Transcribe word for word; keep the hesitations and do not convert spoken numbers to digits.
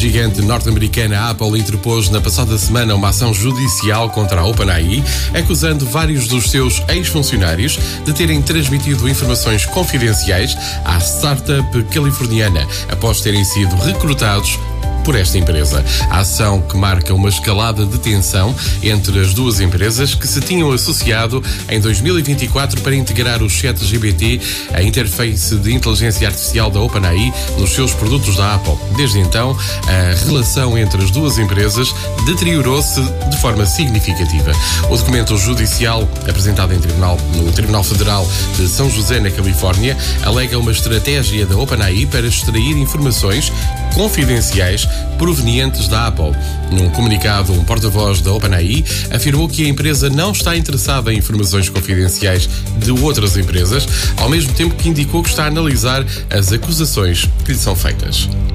gigante norte-americana Apple interpôs na passada semana uma ação judicial contra a OpenAI, acusando vários dos seus ex-funcionários de terem transmitido informações confidenciais à startup californiana após terem sido recrutados por esta empresa. A ação, que marca uma escalada de tensão entre as duas empresas que se tinham associado em dois mil e vinte e quatro para integrar o ChatGPT, a interface de inteligência artificial da OpenAI, nos seus produtos da Apple. Desde então, a relação entre as duas empresas deteriorou-se de forma significativa. O documento judicial apresentado em tribunal, no Tribunal Federal de São José, na Califórnia, alega uma estratégia da OpenAI para extrair informações confidenciais provenientes da Apple. Num comunicado, um porta-voz da OpenAI afirmou que a empresa não está interessada em informações confidenciais de outras empresas, ao mesmo tempo que indicou que está a analisar as acusações que lhe são feitas.